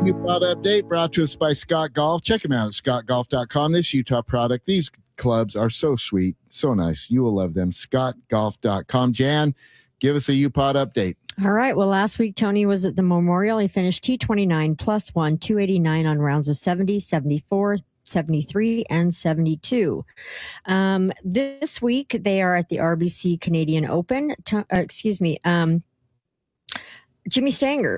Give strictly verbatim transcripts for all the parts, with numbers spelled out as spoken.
U-Pod update brought to us by Scott Golf. Check them out at scott golf dot com. This Utah product, these clubs are so sweet, so nice. You will love them. scott golf dot com. Jan, give us a U-Pod update. All right. Well, last week, Tony was at the Memorial. He finished T twenty-nine plus one, two eighty-nine on rounds of seventy, seventy-four, seventy-three, and seventy-two. Um, this week, they are at the R B C Canadian Open. To, uh, excuse me. Um, Jimmy Stanger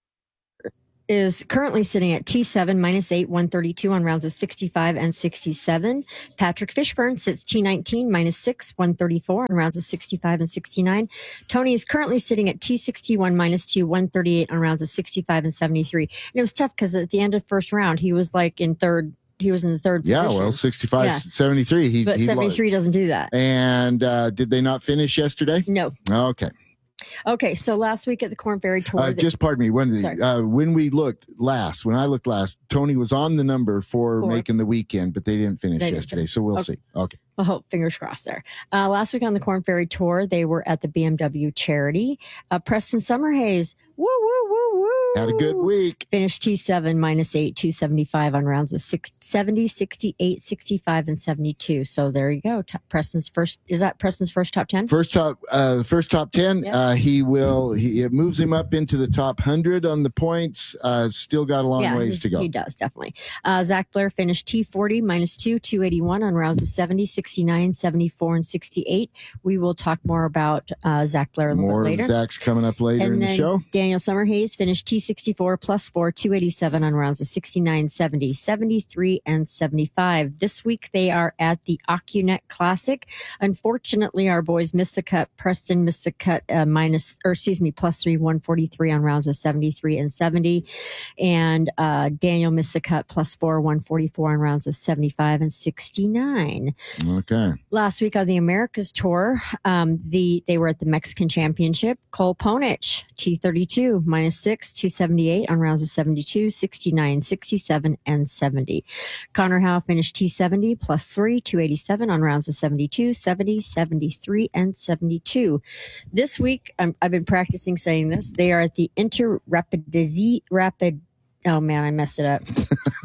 is currently sitting at T seven minus eight, one thirty-two on rounds of sixty-five and sixty-seven. Patrick Fishburne sits T nineteen minus six, one thirty-four on rounds of sixty-five and sixty-nine. Tony is currently sitting at T sixty-one minus two, one thirty-eight on rounds of sixty-five and seventy-three. And it was tough because at the end of first round, he was like in third. He was in the third yeah, position. well, sixty-five, yeah. seventy-three. He, but he seventy-three lo- doesn't do that. And uh, did they not finish yesterday? No. Okay. Okay, so last week at the Corn Ferry Tour. Uh, the, just pardon me. When, uh, when we looked last, when I looked last, Tony was on the number for Four. making the weekend, but they didn't finish They didn't yesterday. finish. So we'll Okay. see. Okay. Well, hope, fingers crossed there. Uh, last week on the Corn Ferry Tour, they were at the B M W charity. Uh, Preston Summerhays, woo, woo, woo, woo. Had a good week. Finished T seven minus eight, two seventy-five on rounds of six, seventy, sixty-eight, sixty-five, and seventy-two. So there you go. T- Preston's first, is that Preston's first top ten? First top, uh, first top ten. Yep. Uh, he will. He it moves him up into the top hundred on the points. Uh, still got a long yeah, ways to go. He does definitely. Uh, Zach Blair finished T forty minus two, two eighty-one on rounds of seventy, sixty-nine, seventy-four, and sixty-eight. We will talk more about uh, Zach Blair a little More bit later. of Zach's coming up later and in then the show. Daniel Summerhays finished T sixty-four plus four, two eighty-seven on rounds of sixty-nine, seventy, seventy-three, and seventy-five. This week they are at the Ocunet Classic. Unfortunately, our boys missed the cut. Preston missed the cut uh, minus, or excuse me, plus three, one forty-three on rounds of seventy-three and seventy. And uh, Daniel missed the cut plus four, one forty-four on rounds of seventy-five and sixty-nine. Okay. Last week on the Americas Tour, um, the they were at the Mexican Championship. Cole Ponich, T thirty-two, minus six, two seventy-eight on rounds of seventy-two, sixty-nine, sixty-seven, and seventy. Connor Howe finished T seventy, plus three, two eighty-seven on rounds of seventy-two, seventy, seventy-three, and seventy-two. This week, I'm, I've been practicing saying this. They are at the Inter Rapidizi, Rapid, oh man, I messed it up.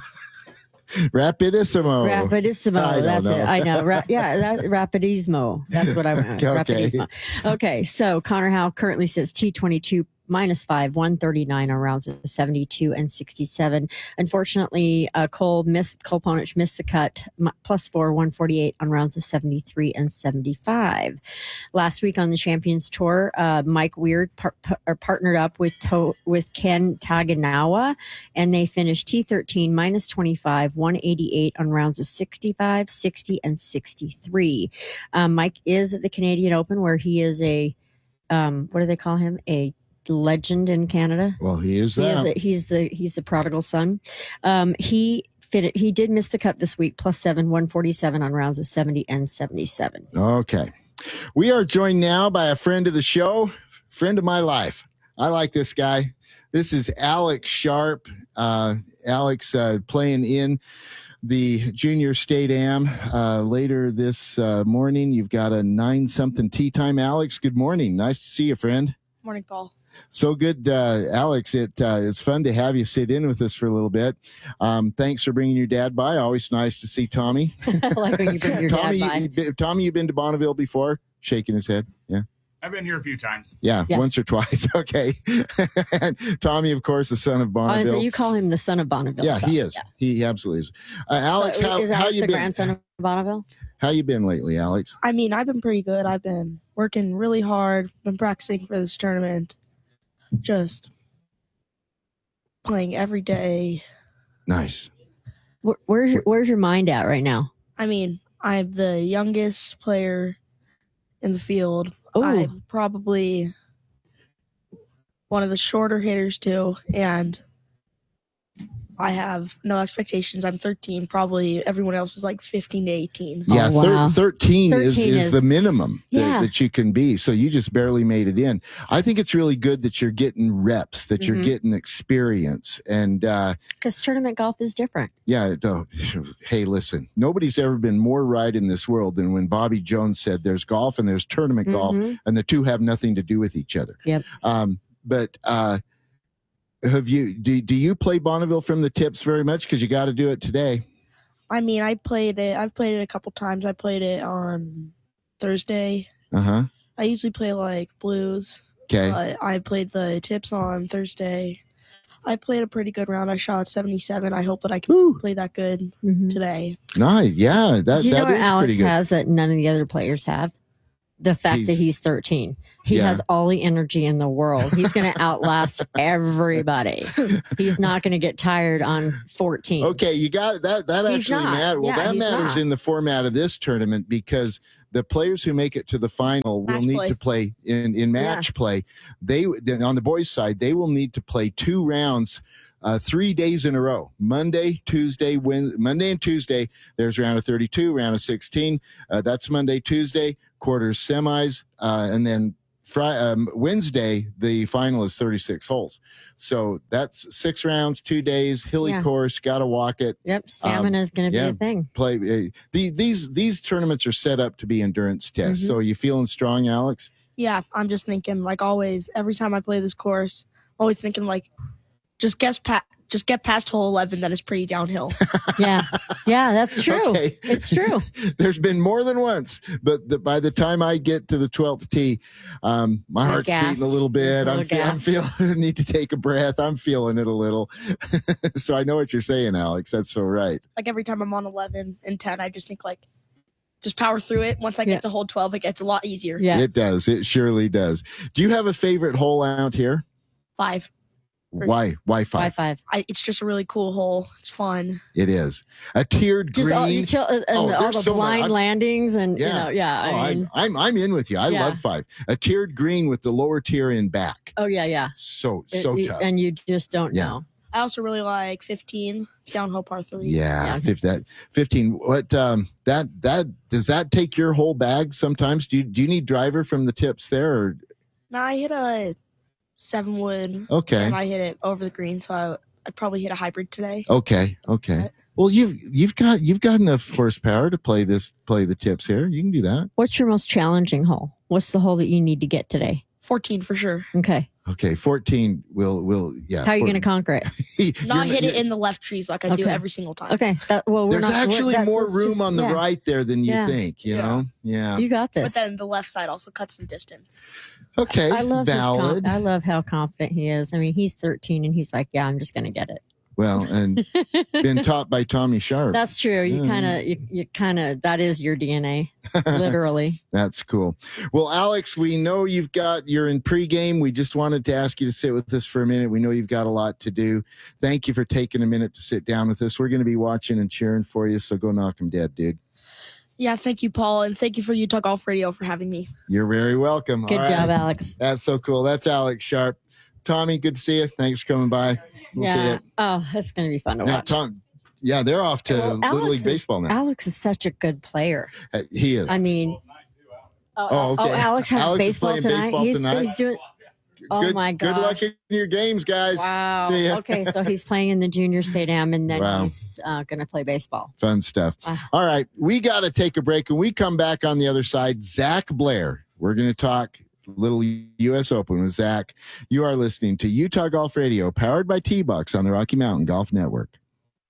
Rapidissimo. Rapidissimo. I don't That's know. it. I know. Ra- yeah, that, Rapidismo. That's what I want. Okay. Rapidismo. Okay, so Connor Howe currently sits T twenty-two minus five, one thirty-nine on rounds of seventy-two and sixty-seven. Unfortunately, uh, Cole missed, Cole Ponich missed the cut, m- plus four, one forty-eight on rounds of seventy-three and seventy-five. Last week on the Champions Tour, uh, Mike Weird par- par- partnered up with to- with Ken Taganawa, and they finished T thirteen minus twenty-five, one eighty-eight on rounds of sixty-five, sixty, and sixty-three. Um, Mike is at the Canadian Open, where he is a, um, what do they call him? A legend in Canada. Well, he is He that. is a, he's the he's the prodigal son. Um, he fit, he did miss the cut this week, plus seven, one forty-seven on rounds of seventy and seventy-seven. Okay. We are joined now by a friend of the show, friend of my life. I like this guy. This is Alex Sharp. Uh, Alex uh, playing in the Junior State Am uh, later this uh, morning. You've got a nine something tea time. Alex, good morning. Nice to see you, friend. Morning, Paul. So good, uh, Alex. It uh, it's fun to have you sit in with us for a little bit. Um, thanks for bringing your dad by. Always nice to see Tommy. Like when you bring your Tommy, dad by. you, you, Tommy, you've been to Bonneville before? Shaking his head. Yeah. I've been here a few times. Yeah, Yeah. once or twice. Okay. And Tommy, of course, the son of Bonneville. Honestly, you call him the son of Bonneville. yeah, so, he is. yeah. He absolutely is. Uh, Alex, So how, is how Alex you the been? grandson of Bonneville? How you been lately, Alex? I mean, I've been pretty good. I've been working really hard, been practicing for this tournament, just playing every day. Nice. Where, where's your Where's your mind at right now? I mean, I'm the youngest player in the field. Oh, I'm probably one of the shorter hitters, too, and I have no expectations. I'm thirteen. Probably everyone else is like fifteen to eighteen. Yeah, Oh, wow. thir- thirteen, is, thirteen is is- the minimum that, Yeah. that you can be. So you just barely made it in. I think it's really good that you're getting reps, that you're Mhm. getting experience. And uh, because tournament golf is different. yeah, uh, hey, listen, nobody's ever been more right in this world than when Bobby Jones said there's golf and there's tournament golf, Mhm. and the two have nothing to do with each other. Yep. Um, but uh, have you do, do you play Bonneville from the tips very much? Because you got to do it today. I mean, I played it. I've played it a couple times. I played it on Thursday. Uh-huh. I usually play like blues. Okay. But I played the tips on Thursday. I played a pretty good round. I shot seventy-seven. I hope that I can Woo. play that good Mhm. today. Nice. Yeah, that, Do you know that what is Alex pretty good. has that none of the other players have? The fact He's- that he's thirteen. He Yeah. has all the energy in the world. He's going to outlast everybody. He's not going to get tired on fourteen. Okay, you got that. That He's actually not. matters. Well, Yeah, that he's matters not. in the format of this tournament because the players who make it to the final will Match need play. to play in in match play. They then on the boys' side, they will need to play two rounds. Uh, three days in a row, Monday, Tuesday, Wed- Monday and Tuesday. There's round of thirty-two, round of sixteen. Uh, that's Monday, Tuesday, quarters, semis, uh, and then Friday, um, Wednesday, the final is thirty-six holes. So that's six rounds, two days, hilly Yeah. course, got to walk it. Yep. Stamina is going to yeah. be a thing. Play uh, the, these these tournaments are set up to be endurance tests. Mhm. So are you feeling strong, Alex? Yeah, I'm just thinking, like always, every time I play this course, I'm always thinking, like, just guess pa- just get past hole eleven, then it's pretty downhill. Yeah. Yeah, that's true. Okay. It's true. There's been more than once, but the, by the time I get to the twelfth tee, um, my Little heart's gas. beating a little bit. Little I'm, fe- I'm gas. feeling I need to take a breath. I'm feeling it a little. So I know what you're saying, Alex. That's so right. Like every time I'm on eleven and ten, I just think, like, just power through it. Once I get Yeah. to hole twelve, it gets a lot easier. Yeah. It does. It surely does. Do you have a favorite hole out here? Five. Why? Why Five five? five. I, it's just a really cool hole. It's fun. It is a tiered Just green. all, you chill, and Oh, all there's the so much. blind I'm- landings and Yeah. you know, yeah. Oh, I mean, I'm, I'm I'm in with you. I Yeah. love five. A tiered green with the lower tier in back. oh yeah, yeah. So It- so you- tough. and you just don't Yeah. know. I also really like fifteen, downhill par three. Yeah, Yeah. fif- that fifteen. What um that that does that take your whole bag sometimes? Do you do you need driver from the tips there? Or No, I hit a seven wood, okay, and I hit it over the green, so I, I'd probably hit a hybrid today. okay, okay. But- Well, you've you've got you've got enough horsepower to play this play the tips here. You can do that. What's your most challenging hole? What's the hole that you need to get today? fourteen for sure. Okay. Okay, fourteen. Will will yeah. How are you going to fourteen. conquer it? You're Not hit it you're- in the left trees like I do Okay. every single time. Okay. That, well, we're There's not, we're- actually that's- more it's room just- on the yeah. right there than you Yeah. think. You Yeah. know. Yeah. You got But this. then the left side also cuts some distance. Okay. I love his valid. com- I love how confident he is. I mean, he's thirteen and he's like, "Yeah, I'm just going to get it." Well, and been taught by Tommy Sharp. That's true. You Yeah. kind of, you, you kind of, that is your D N A, literally. That's cool. Well, Alex, we know you've got, you're in pregame. We just wanted to ask you to sit with us for a minute. We know you've got a lot to do. Thank you for taking a minute to sit down with us. We're going to be watching and cheering for you. So go knock 'em dead, dude. Yeah, thank you, Paul, and thank you for Utah Golf Radio for having me. You're very welcome. Good All right. job, Alex. That's so cool. That's Alex Sharp. Tommy, good to see you. Thanks for coming by. We'll see yeah. you. Oh, it's going to be fun to Now, watch. Tom, yeah, they're off to Well, Little Alex League is- Baseball now. Alex is such a good player. Uh, he is. I mean, oh, Oh, okay. oh, Alex has Alex is baseball playing tonight. baseball he's, tonight? he's doing. Oh good, my Good luck gosh. in your games, guys. Wow. See ya. Okay, so he's playing in the junior stadium, and then Wow. he's uh, going to play baseball. Fun stuff. Wow. All right. We got to take a break. When we come back on the other side, Zach Blair. We're going to talk little U S Open with Zach. You are listening to Utah Golf Radio, powered by T-Bucks on the Rocky Mountain Golf Network.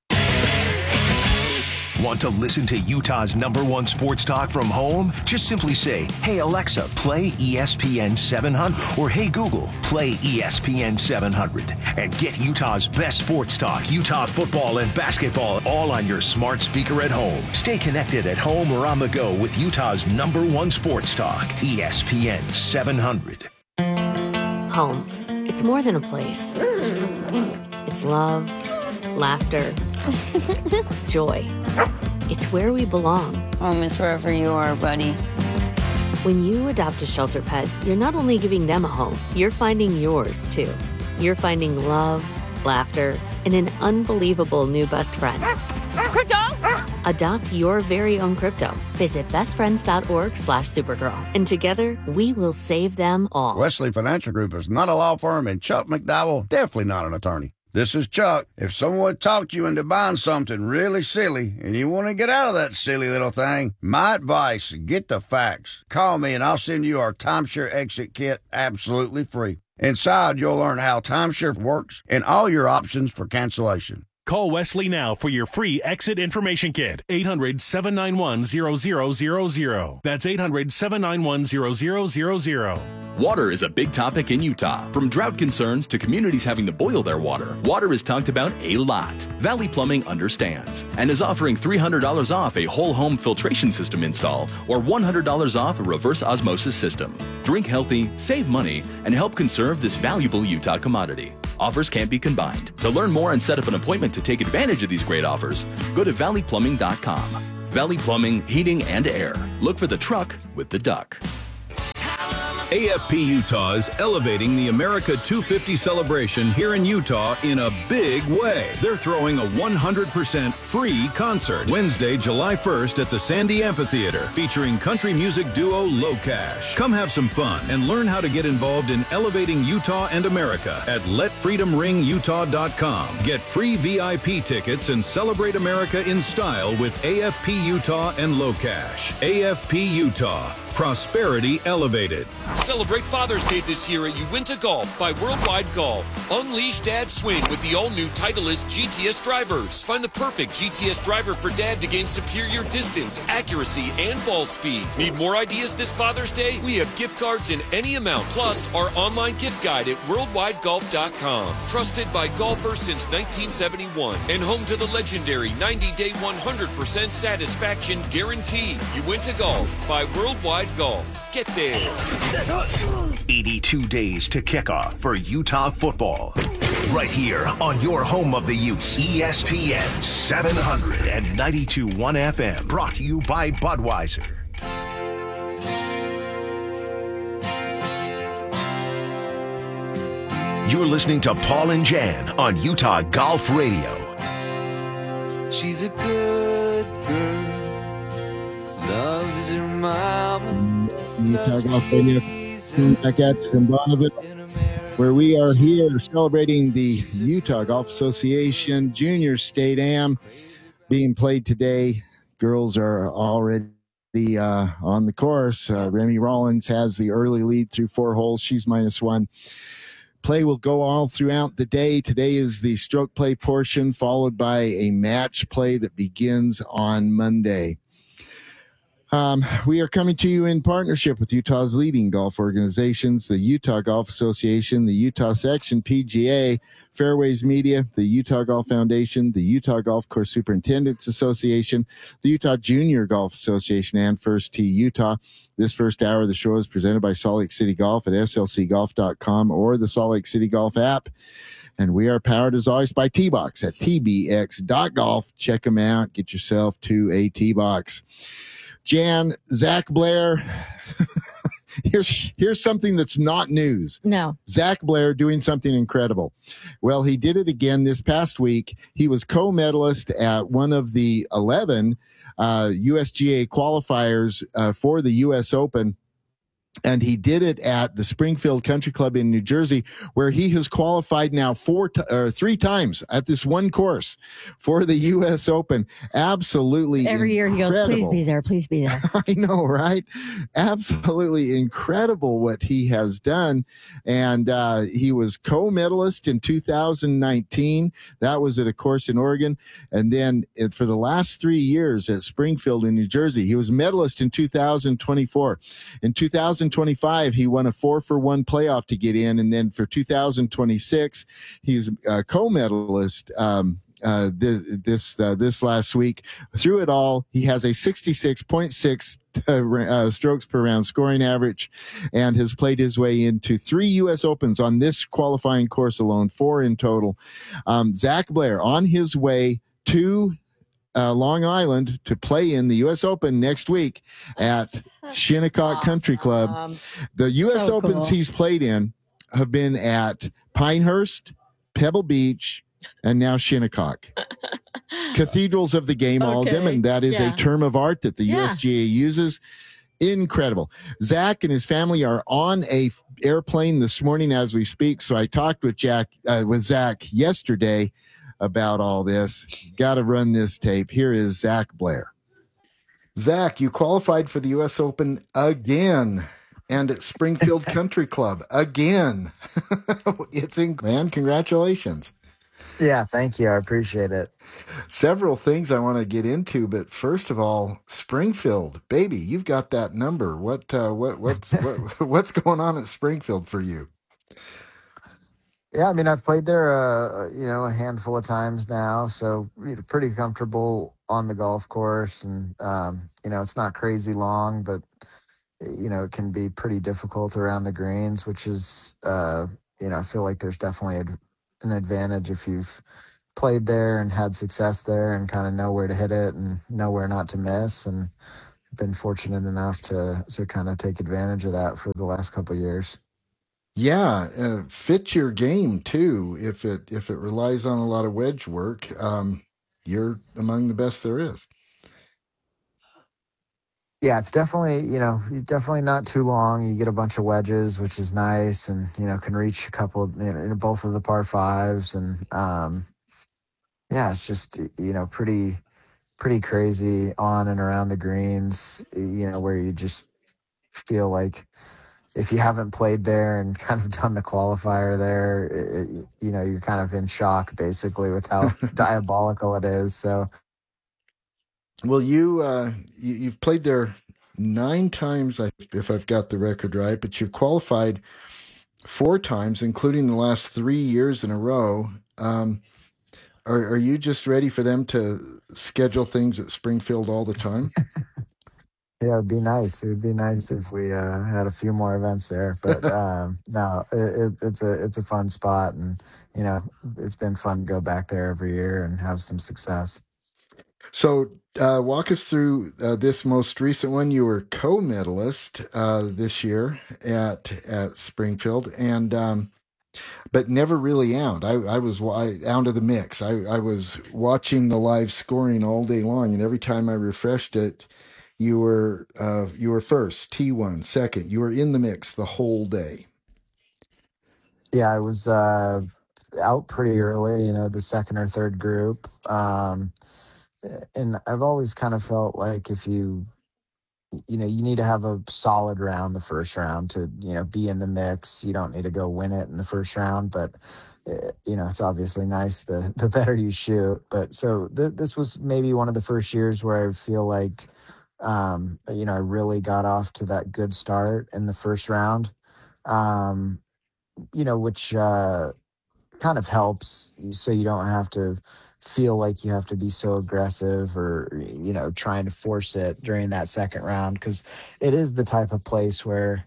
Want to listen to Utah's number one sports talk from home? Just simply say, "Hey Alexa, play E S P N seven hundred," or "Hey Google, play E S P N seven hundred," and get Utah's best sports talk, Utah football and basketball, all on your smart speaker at home. Stay connected at home or on the go with Utah's number one sports talk, E S P N seven hundred. Home. It's more than a place. It's love, laughter, joy. It's where we belong. Home is wherever you are, buddy. When you adopt a shelter pet, you're not only giving them a home, you're finding yours too. You're finding love, laughter, and an unbelievable new best friend. Crypto! Adopt your very own crypto. Visit bestfriends.org slash supergirl. And together, we will save them all. Wesley Financial Group is not a law firm, and Chuck McDowell definitely not an attorney. This is Chuck. If someone talked you into buying something really silly and you want to get out of that silly little thing, my advice, get the facts. Call me and I'll send you our timeshare exit kit absolutely free. Inside, you'll learn how timeshare works and all your options for cancellation. Call Wesley now for your free exit information kit. eight hundred, seven nine one, zero zero zero zero. That's eight hundred, seven nine one, zero zero zero zero. Water is a big topic in Utah. From drought concerns to communities having to boil their water, water is talked about a lot. Valley Plumbing understands and is offering three hundred dollars off a whole home filtration system install or one hundred dollars off a reverse osmosis system. Drink healthy, save money, and help conserve this valuable Utah commodity. Offers can't be combined. To learn more and set up an appointment to take advantage of these great offers, go to valley plumbing dot com. Valley Plumbing, Heating, and Air. Look for the truck with the duck. A F P Utah is elevating the America two fifty celebration here in Utah in a big way. They're throwing a one hundred percent free concert Wednesday, July first at the Sandy Amphitheater, featuring country music duo Low Cash. Come have some fun and learn how to get involved in elevating Utah and America at let freedom ring utah dot com. Get free V I P tickets and celebrate America in style with A F P Utah and Low Cash. A F P Utah. Prosperity elevated. Celebrate Father's Day this year at Uinta Golf by Worldwide Golf. Unleash Dad's swing with the all-new Titleist G T S drivers. Find the perfect G T S driver for Dad to gain superior distance, accuracy, and ball speed. Need more ideas this Father's Day? We have gift cards in any amount, plus our online gift guide at worldwide golf dot com. Trusted by golfers since nineteen seventy-one and home to the legendary ninety-day one hundred percent satisfaction guarantee. Uinta Golf by Worldwide Golf. Get there. eighty-two days to kickoff for Utah football. Right here on your home of the Utes, E S P N seven hundred ninety-two point one F M. Brought to you by Budweiser. You're listening to Paul and Jan on Utah Golf Radio. She's a good girl, loves her mama. Utah Golf Radio, back at from Bonneville, where we are here celebrating the Utah Golf Association Junior State Am being played today. Girls are already uh, on the course. Uh, Remy Rollins has the early lead through four holes. She's minus one. Play will go all throughout the day. Today is the stroke play portion, followed by a match play that begins on Monday. Um, we are coming to you in partnership with Utah's leading golf organizations, the Utah Golf Association, the Utah Section P G A, Fairways Media, the Utah Golf Foundation, the Utah Golf Course Superintendents Association, the Utah Junior Golf Association, and First Tee Utah. This first hour of the show is presented by Salt Lake City Golf at S L C golf dot com or the Salt Lake City Golf app. And we are powered, as always, by T-Box at T B X dot golf. Check them out. Get yourself to a T-Box. Jan, Zach Blair, here's, here's something that's not news. No. Zach Blair doing something incredible. Well, he did it again this past week. He was co-medalist at one of the eleven uh, U S G A qualifiers uh, for the U S Open. And he did it at the Springfield Country Club in New Jersey, where he has qualified now four t- or three times at this one course for the U S Open. Absolutely Every year he incredible. goes, please be there, please be there. I know, right? Absolutely incredible what he has done. And uh, he was co-medalist in two thousand nineteen. That was at a course in Oregon. And then uh, for the last three years at Springfield in New Jersey, he was medalist in two thousand twenty-four. In two thousand twenty-five, he won a four for one playoff to get in. And then for two thousand twenty-six, he's a co-medalist um, uh, this this, uh, this last week. Through it all, he has a sixty-six point six uh, uh, strokes per round scoring average and has played his way into three U S Opens on this qualifying course alone, four in total. Um, Zach Blair on his way to Uh, Long Island to play in the U S Open next week at Shinnecock awesome. Country Club. The U S So Opens cool. he's played in have been at Pinehurst, Pebble Beach, and now Shinnecock. Cathedrals of the game, okay. all of them, and that is yeah. a term of art that the yeah. U S G A uses. Incredible. Zach and his family are on a f- airplane this morning as we speak, so I talked with Jack uh, with Zach yesterday about all this. Got to run this tape. Here is Zach Blair. Zach, you qualified for the U S Open again. and at Springfield Country Club again. It's in, man, congratulations. Yeah, thank you. I appreciate it. Several things I want to get into, but first of all, Springfield, baby, you've got that number. What uh, what what's what, what's going on at Springfield for you? Yeah, I mean, I've played there, uh, you know, a handful of times now, so you know, pretty comfortable on the golf course, and um, you know, it's not crazy long, but you know, it can be pretty difficult around the greens, which is, uh, you know, I feel like there's definitely ad- an advantage if you've played there and had success there and kind of know where to hit it and know where not to miss, and been fortunate enough to to kind of take advantage of that for the last couple of years. Yeah, uh, fit your game too. If it if it relies on a lot of wedge work, um, you're among the best there is. Yeah, it's definitely, you know, definitely not too long. You get a bunch of wedges, which is nice, and you know, can reach a couple of, you know, both of the par fives, and um, yeah, it's just, you know, pretty pretty crazy on and around the greens. You know, where you just feel like if you haven't played there and kind of done the qualifier there, it, you know, you're kind of in shock basically with how diabolical it is. So. Well, you, uh, you you've played there nine times, if I've got the record right, but you've qualified four times, including the last three years in a row. Um, are are you just ready for them to schedule things at Springfield all the time? Yeah, it'd be nice. It would be nice if we uh, had a few more events there. But um, no, it, it, it's a it's a fun spot, and you know, it's been fun to go back there every year and have some success. So, uh, walk us through uh, this most recent one. You were co-medalist uh, this year at at Springfield, and um, but never really out. I, I was I, out of the mix. I, I was watching the live scoring all day long, and every time I refreshed it, you were uh, you were first, T one, second. You were in the mix the whole day. Yeah, I was uh, out pretty early. You know, the second or third group. Um, and I've always kind of felt like if you, you know, you need to have a solid round the first round to, you know, be in the mix. You don't need to go win it in the first round, but, you know, it's obviously nice the, the better you shoot. But so th- this was maybe one of the first years where I feel like, um, you know, I really got off to that good start in the first round, um, you know, which, uh, kind of helps so you don't have to feel like you have to be so aggressive or, you know, trying to force it during that second round, because it is the type of place where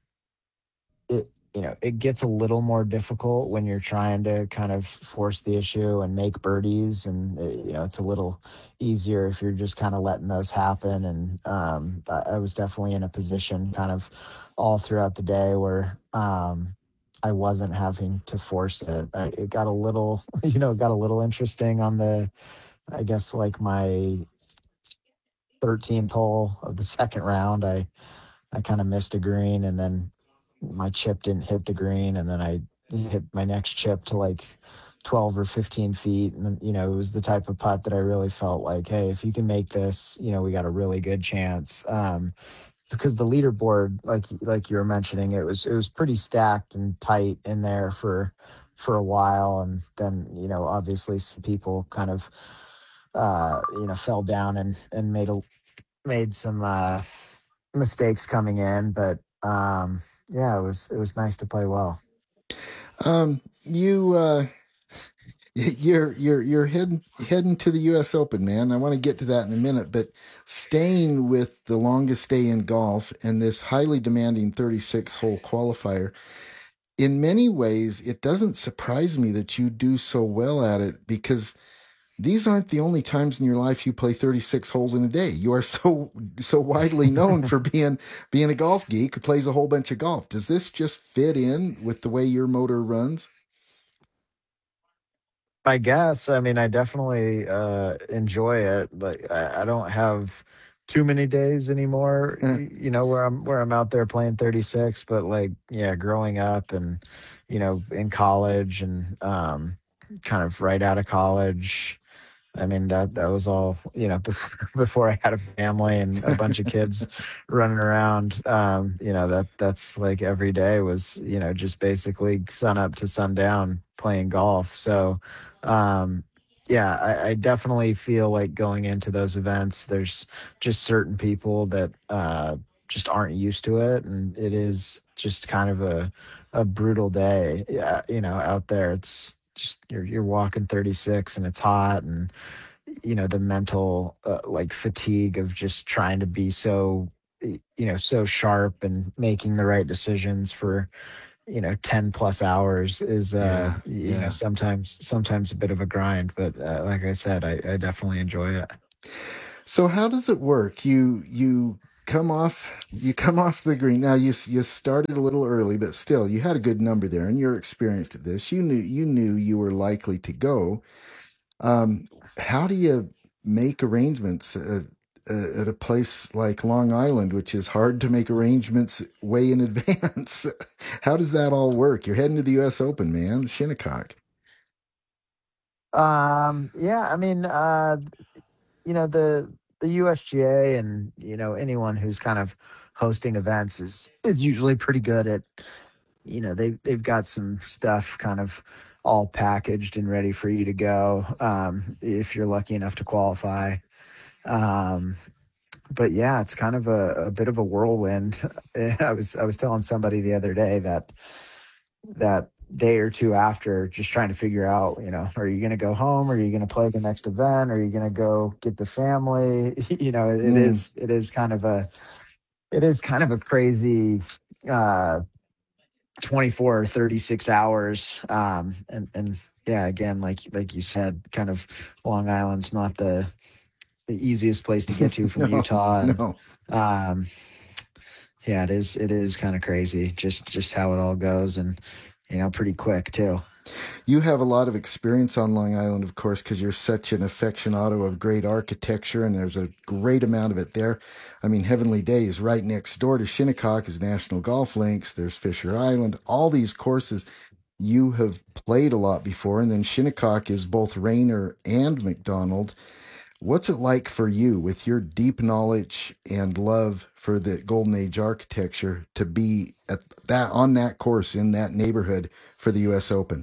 it, you know, it gets a little more difficult when you're trying to kind of force the issue and make birdies. And, you know, it's a little easier if you're just kind of letting those happen. And um, I was definitely in a position kind of all throughout the day where, um, I wasn't having to force it. I, it got a little, you know, got a little interesting on the, I guess, like my thirteenth hole of the second round. I, I kind of missed a green, and then my chip didn't hit the green, and then I hit my next chip to like twelve or fifteen feet. And, you know, it was the type of putt that I really felt like, hey, if you can make this, you know, we got a really good chance. Um, because the leaderboard, like like you were mentioning, it was it was pretty stacked and tight in there for for a while, and then, you know, obviously some people kind of uh, you know, fell down and and made a made some uh, mistakes coming in, but um, yeah, it was it was nice to play well. Um, you uh, You're you're you're heading heading to the U S Open, man. I want to get to that in a minute, but staying with the longest day in golf and this highly demanding thirty-six hole qualifier, in many ways, it doesn't surprise me that you do so well at it, because these aren't the only times in your life you play thirty-six holes in a day. You are so so widely known for being being a golf geek who plays a whole bunch of golf. Does this just fit in with the way your motor runs? I guess. I mean, I definitely uh, enjoy it. Like, I, I don't have too many days anymore, y- you know, where I'm where I'm out there playing thirty-six. But like, yeah, growing up and, you know, in college and um, kind of right out of college, I mean, that that was all, you know, before, before I had a family and a bunch of kids running around. Um, you know, that that's like every day was, you know, just basically sun up to sundown playing golf. So, um, yeah, I, I definitely feel like going into those events, there's just certain people that uh, just aren't used to it, and it is just kind of a a brutal day. Yeah, you know, out there, it's just you're you're walking thirty-six and it's hot, and you know the mental uh, like fatigue of just trying to be so y- you know so sharp and making the right decisions for you know ten plus hours is uh Yeah, you know yeah. sometimes sometimes a bit of a grind, but uh, like I said, I, I definitely enjoy it. So how does it work? You you come off you come off the green. Now you s- you started a little early, but still you had a good number there, and you're experienced at this. You knew you knew you were likely to go. Um, how do you make arrangements uh, uh, at a place like Long Island, which is hard to make arrangements way in advance? How does that all work? You're heading to the U S Open, man, Shinnecock. Um, yeah, I mean, uh, you know, the the U S G A and you know anyone who's kind of hosting events is is usually pretty good at you know they they've got some stuff kind of all packaged and ready for you to go um, if you're lucky enough to qualify. Um, but yeah, it's kind of a, a bit of a whirlwind. I was I was telling somebody the other day that that day or two after, just trying to figure out, you know, are you going to go home? Are you going to play the next event? Are you going to go get the family? You know, it, it Mm. is it is kind of a it is kind of a crazy uh, twenty-four or thirty-six hours. Um, and, and yeah, again, like, like you said, kind of Long Island's not the, the easiest place to get to from No, Utah. And, no. um, yeah, it is, it is kind of crazy just, just how it all goes, and, you know, pretty quick too. You have a lot of experience on Long Island, of course, because you're such an aficionado of great architecture, and there's a great amount of it there. I mean, Heavenly Day is right next door to Shinnecock is National Golf Links. There's Fisher Island, all these courses you have played a lot before, and then Shinnecock is both Rayner and McDonald. What's it like for you, with your deep knowledge and love for the Golden Age architecture, to be at that on that course in that neighborhood for the U S Open?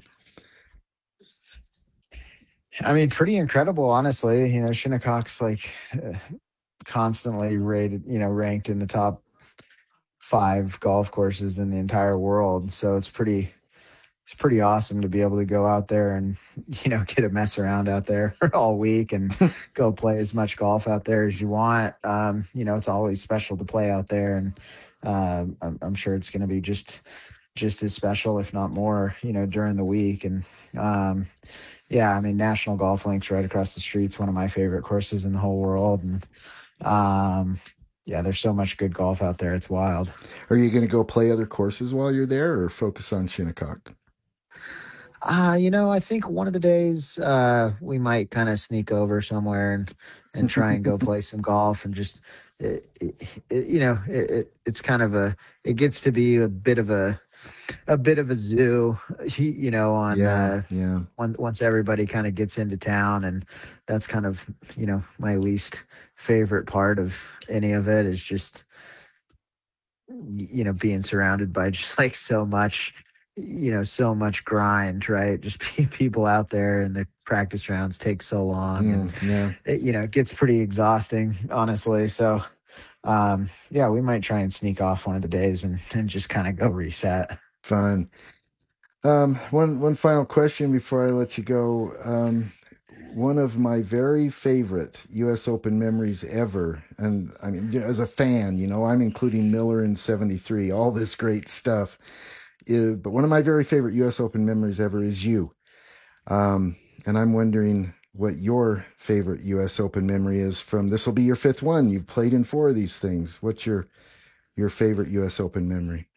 I mean, pretty incredible, honestly. You know, Shinnecock's like uh, constantly rated, you know, ranked in the top five golf courses in the entire world. So it's pretty, it's pretty awesome to be able to go out there and, you know, get a mess around out there all week and go play as much golf out there as you want. Um, you know, it's always special to play out there, and um, I'm, I'm sure it's going to be just, just as special, if not more, you know, during the week. And um, yeah, I mean, National Golf Links right across the street's one of my favorite courses in the whole world. And um, yeah, there's so much good golf out there. It's wild. Are you going to go play other courses while you're there, or focus on Shinnecock? Uh, you know, I think one of the days uh, we might kind of sneak over somewhere and and try and go play some golf, and just it, it, it, you know it, it, it's kind of a it gets to be a bit of a a bit of a zoo, you know, on Yeah, uh, yeah. when, once everybody kind of gets into town. And that's kind of, you know, my least favorite part of any of it is just, you know, being surrounded by just like so much, you know, so much grind, right? Just people out there, and the practice rounds take so long, and Mm, yeah. it, you know, it gets pretty exhausting, honestly. So, um, yeah, we might try and sneak off one of the days and, and just kind of go reset. Fun. Um, one one final question before I let you go. Um, one of my very favorite U S Open memories ever, and I mean, as a fan, you know, I'm including Miller in seventy-three, all this great stuff. Uh, but one of my very favorite U S Open memories ever is you. Um, and I'm wondering what your favorite U S Open memory is from. This will be your fifth one. You've played in four of these things. What's your your favorite U S Open memory?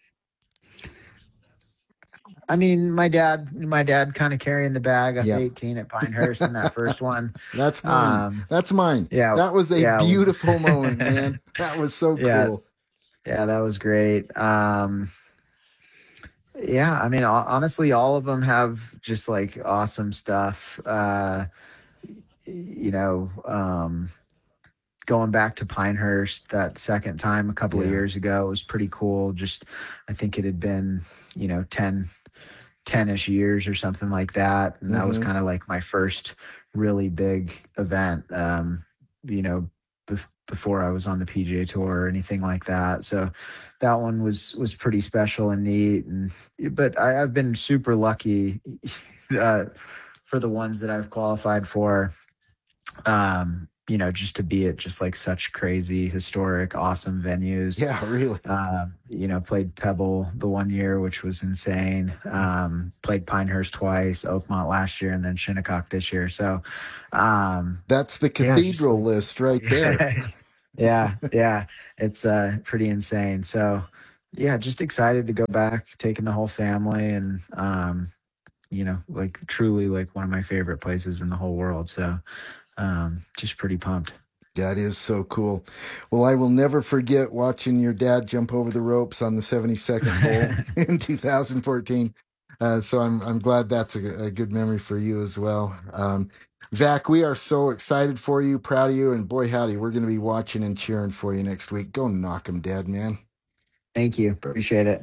I mean, my dad, my dad kind of carrying the bag up Yep. eighteen at Pinehurst in that first one. That's mine. Um, That's mine. yeah, That was a yeah, beautiful moment, man. That was so yeah, cool. yeah, that was great. Um, yeah, I mean, ho- honestly, all of them have just like awesome stuff. Uh, you you know, um, going back to Pinehurst that second time a couple Yeah. of years ago was pretty cool. Just, I think it had been, you know, ten, ten-ish years or something like that. And that was Mhm. kind of like my first really big event, um, you know, bef- before I was on the P G A Tour or anything like that. So that one was, was pretty special and neat. And, but I, I've been super lucky uh, for the ones that I've qualified for. Um, you know, just to be at just like such crazy, historic, awesome venues. Yeah, really. Um, you know, played Pebble the one year, which was insane. Um, played Pinehurst twice, Oakmont last year, and then Shinnecock this year. So um, That's the yeah, cathedral just- list right there. yeah, yeah, it's uh, pretty insane. So yeah, just excited to go back, taking the whole family, and um, you know, like truly like one of my favorite places in the whole world. So um, just pretty pumped. That is so cool. Well, I will never forget watching your dad jump over the ropes on the seventy-second hole in two thousand fourteen. Uh, so I'm I'm glad that's a, a good memory for you as well. Um, Zach, we are so excited for you, proud of you, and boy howdy, we're going to be watching and cheering for you next week. Go knock 'em dead, man. Thank you. Appreciate it.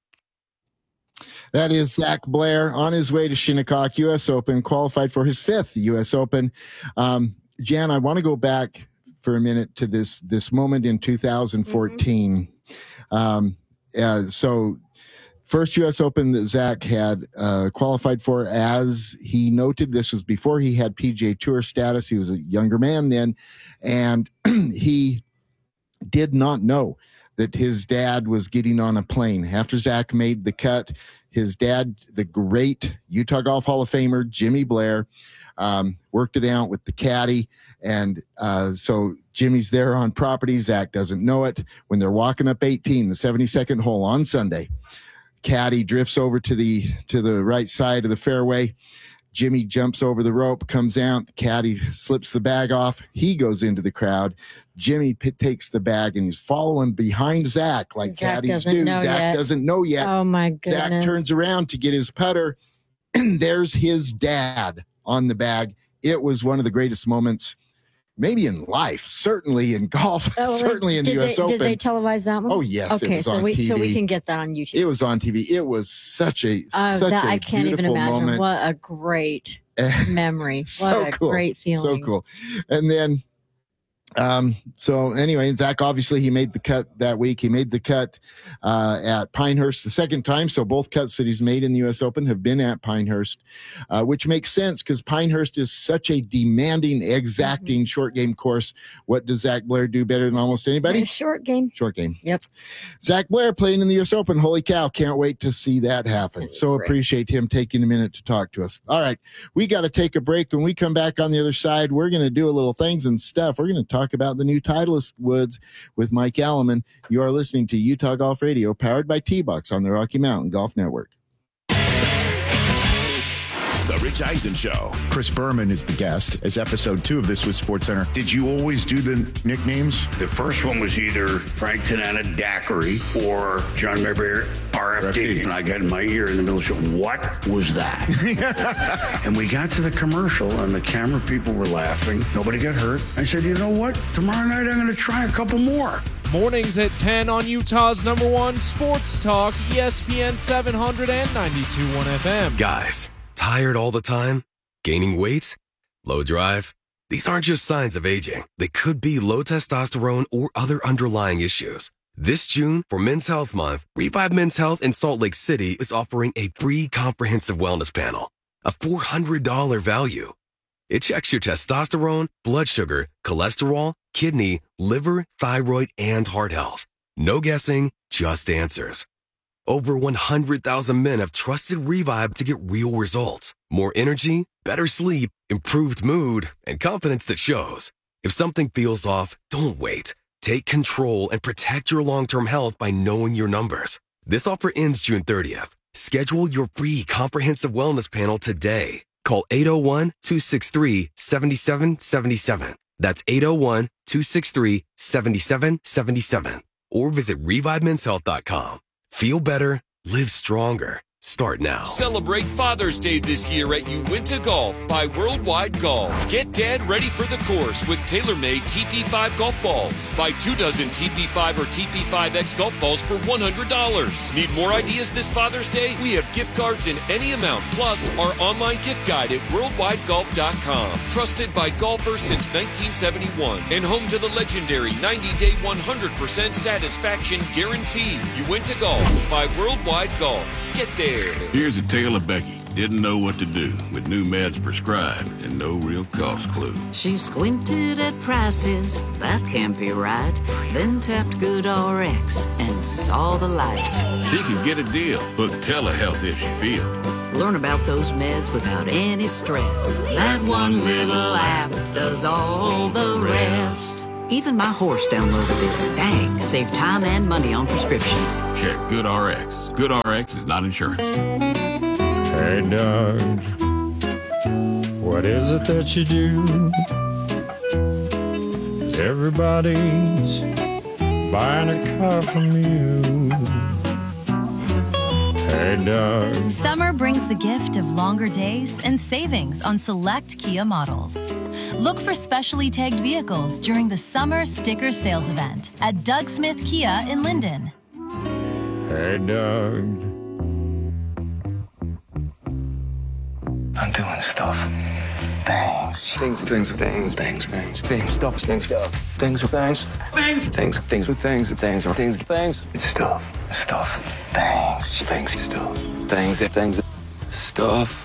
That is Zach Blair on his way to Shinnecock U S Open, qualified for his fifth U S Open. Um, Jan, I want to go back for a minute to this this moment in two thousand fourteen. Mm-hmm. Um, uh, so, first U S Open that Zach had uh, qualified for, as he noted, this was before he had P G A Tour status. He was a younger man then, and he did not know that his dad was getting on a plane. After Zach made the cut, his dad, the great Utah Golf Hall of Famer, Jimmy Blair, um, worked it out with the caddy. And uh, so Jimmy's there on property. Zach doesn't know it. When they're walking up eighteen, the seventy-second hole on Sunday, caddy drifts over to the to the right side of the fairway. Jimmy jumps over the rope, comes out. The caddy slips the bag off. He goes into the crowd. Jimmy p- takes the bag, and he's following behind Zach like Zach caddies doesn't do. know Zach yet. doesn't know yet. Oh my goodness. Zach turns around to get his putter, and there's his dad on the bag. It was one of the greatest moments, maybe in life, certainly in golf, Oh, certainly in did the U S they, Open. Did they televise that one? Oh, yes, it Okay, was so on we T V. so we can get that on YouTube. It was on T V. It was such a Uh, such that, a I can't even beautiful imagine. moment. What a great memory. What So a cool. great feeling. So cool. And then, um, so anyway, Zach, obviously he made the cut that week. He made the cut uh, at Pinehurst the second time. So both cuts that he's made in the U S Open have been at Pinehurst, uh, which makes sense because Pinehurst is such a demanding, exacting mm-hmm. short game course. What does Zach Blair do better than almost anybody? A short game. Short game. Yep. Zach Blair playing in the U S Open. Holy cow. Can't wait to see that happen. So great. Appreciate him taking a minute to talk to us. All right. We got to take a break. When we come back on the other side, we're going to do a little things and stuff. We're going to talk about the new Titleist woods with Mike Alleman. You are listening to Utah Golf Radio, powered by T-Bucks on the Rocky Mountain Golf Network. The Rich Eisen Show. Chris Berman is the guest. It's episode two of This Was Sports Center. Did you always do the nicknames? The first one was either Frank Tanana Daiquiri or John Mayberry R F D. And I got in my ear in the middle of the show, what was that? And we got to the commercial and the camera people were laughing. Nobody got hurt. I said, you know what? Tomorrow night I'm going to try a couple more. Mornings at ten on Utah's number one sports talk, E S P N seven hundred and ninety-two point one F M. Guys, tired all the time? Gaining weight? Low drive? These aren't just signs of aging. They could be low testosterone or other underlying issues. This June, for Men's Health Month, Revive Men's Health in Salt Lake City is offering a free comprehensive wellness panel, a four hundred dollars value. It checks your testosterone, blood sugar, cholesterol, kidney, liver, thyroid, and heart health. No guessing, just answers. Over one hundred thousand men have trusted Revive to get real results. More energy, better sleep, improved mood, and confidence that shows. If something feels off, don't wait. Take control and protect your long-term health by knowing your numbers. This offer ends June thirtieth. Schedule your free comprehensive wellness panel today. Call eight oh one, two six three, seven seven seven seven. That's eight oh one, two six three, seven seven seven seven. Or visit revive men's health dot com. Feel better, live stronger. start now. Celebrate Father's Day this year at Uinta Golf by Worldwide Golf. Get Dad ready for the course with tailor-made T P five golf balls. Buy two dozen T P five or T P five X golf balls for one hundred dollars. Need more ideas this Father's Day? We have gift cards in any amount, plus our online gift guide at worldwide golf dot com. Trusted by golfers since nineteen seventy-one and home to the legendary ninety-day one hundred percent satisfaction guarantee. Uinta Golf by Worldwide Golf. Get there. Here's a tale of Becky. Didn't know what to do with new meds prescribed and no real cost clue. She squinted at prices, that can't be right. Then tapped GoodRx and saw the light. She could get a deal. Book telehealth if she feels. Learn about those meds without any stress. That one little app does all the rest. Even my horse downloaded it. Dang, save time and money on prescriptions. Check GoodRx. GoodRx is not insurance. Hey, Doug, what is it that you do? 'Cause everybody's buying a car from you. Hey, Doug. Summer brings the gift of longer days and savings on select Kia models. Look for specially tagged vehicles during the Summer Sticker Sales Event at Doug Smith Kia in Linden. Hey, Doug. I'm doing stuff. Things. Things, things, things, things, things, things, stuff, things, stuff, things, things, things, things, things, with things, things, or things, things. It's stuff, stuff, things, things, stuff, things, things, stuff.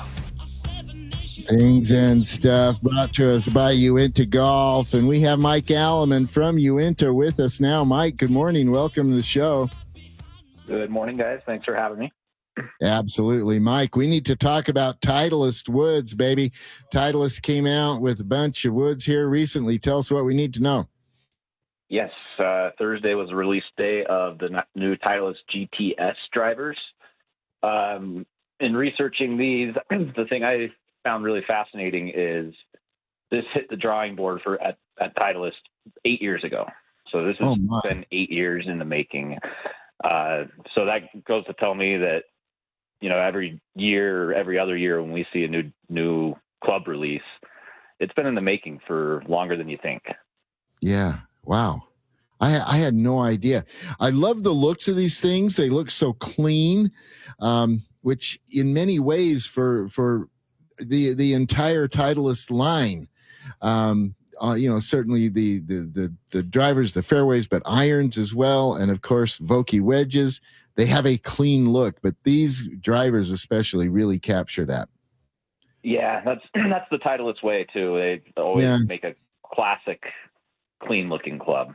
Things and stuff brought to us by Uinta Golf. And we have Mike Alleman from Uinta with us now. Mike, good morning. Welcome to the show. Good morning, guys. Thanks for having me. Absolutely. Mike, we need to talk about Titleist woods, baby. Titleist came out with a bunch of woods here recently. Tell us what we need to know. Yes, uh, Thursday was the release day of the new Titleist G T S drivers. Um, in researching these, the thing I found really fascinating is this hit the drawing board for at, at Titleist eight years ago. So this has oh been eight years in the making. Uh, so that goes to tell me that, you know, every year, every other year when we see a new new club release, it's been in the making for longer than you think. Yeah. Wow. I, I had no idea. I love the looks of these things. They look so clean, um, which in many ways for for the the entire Titleist line, um, uh, you know, certainly the, the the the drivers, the fairways, but irons as well, and of course Vokey wedges. They have a clean look, but these drivers especially really capture that. Yeah, that's that's the Titleist way too. They always Yeah. make a classic, clean-looking club.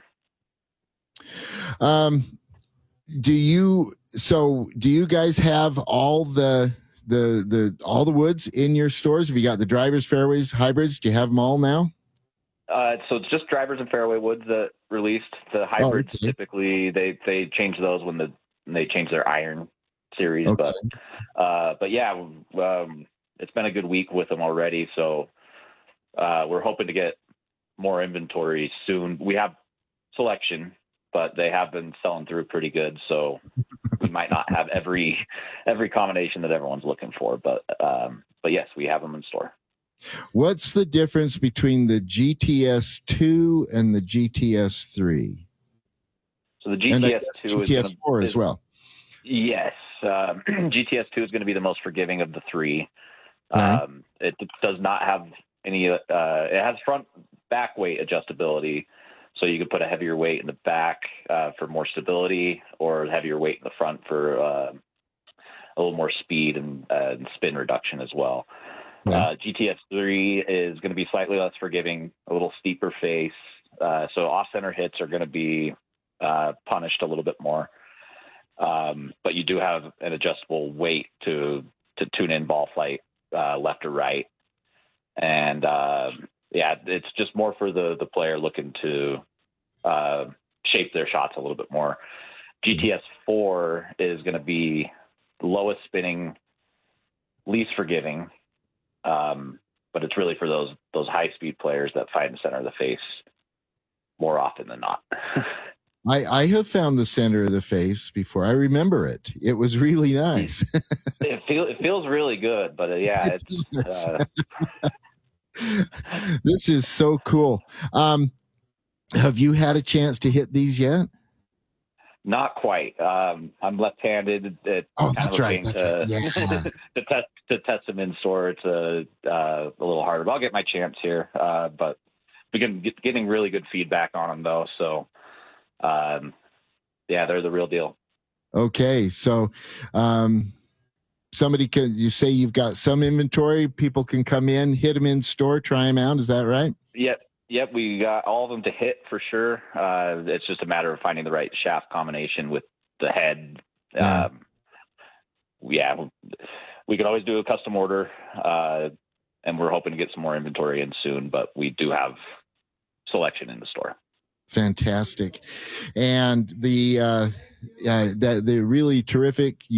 Um, do you? So, do you guys have all the the the all the woods in your stores? Have you got the drivers, fairways, hybrids? Do you have them all now? Uh, so it's just drivers and fairway woods that released. The hybrids okay. typically they they change those when the when they change their iron series. Okay. But uh, but yeah, um, it's been a good week with them already. So uh, we're hoping to get more inventory soon. We have selection, but they have been selling through pretty good. So we might not have every every combination that everyone's looking for. But um, but yes, we have them in store. What's the difference between the G T S two and the G T S three? So the G And I T S guess two G T S is four gonna, as is, well. Yes, um, G T S two is going to be the most forgiving of the three. Okay. Um, it does not have any. Uh, it has front back weight adjustability, so you can put a heavier weight in the back uh, for more stability, or heavier weight in the front for uh, a little more speed and, uh, and spin reduction as well. Yeah. Uh, G T S three is going to be slightly less forgiving, a little steeper face, uh, so off-center hits are going to be uh, punished a little bit more. Um, but you do have an adjustable weight to to tune in ball flight uh, left or right, and uh, yeah, it's just more for the the player looking to uh, shape their shots a little bit more. G T S four is going to be the lowest spinning, least forgiving, um, but it's really for those those high speed players that find the center of the face more often than not. I, I have found the center of the face before. I remember it. It was really nice. It feels it feels really good, but uh, yeah, It it's uh, This is so cool. Um, have you had a chance to hit these yet? not quite. Um, I'm left-handed. It Oh, kind that's of a right. pain That's to, right. Yeah. to test to test them in store. It's a uh, a little harder. But I'll get my champs here, uh, but we can get getting really good feedback on them though. So um, yeah, they're the real deal. Okay, so um, somebody can, you say you've got some inventory, people can come in, hit them in store, try them out. Is that right? Yep. Yep. We got all of them to hit for sure. Uh, it's just a matter of finding the right shaft combination with the head. Yeah. Um, yeah. We could always do a custom order. Uh, and we're hoping to get some more inventory in soon, but we do have selection in the store. Fantastic. And the, uh, uh, the, the really terrific